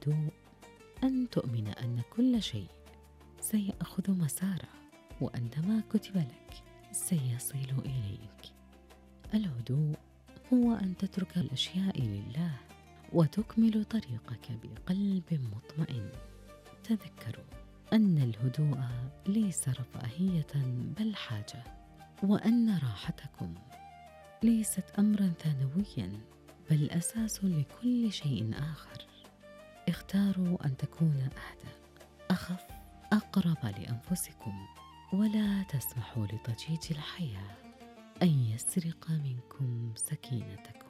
الهدوء أن تؤمن أن كل شيء سيأخذ مساره، وأن ما كتب لك سيصل إليك. الهدوء هو أن تترك الأشياء لله وتكمل طريقك بقلب مطمئن. تذكروا أن الهدوء ليس رفاهية بل حاجة، وأن راحتكم ليست أمرا ثانويا بل أساس لكل شيء آخر. اختاروا أن تكون أهدى، أخف، أقرب لأنفسكم، ولا تسمحوا لضجيج الحياة أن يسرق منكم سكينتكم.